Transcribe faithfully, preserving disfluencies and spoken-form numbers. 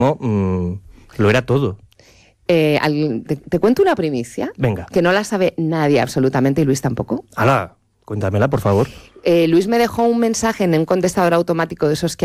No, mm, lo era todo. Eh, al, te, te cuento una primicia. Venga. Que no la sabe nadie absolutamente y Luis tampoco. ¡Hala! Cuéntamela, por favor. Eh, Luis me dejó un mensaje en un contestador automático de esos que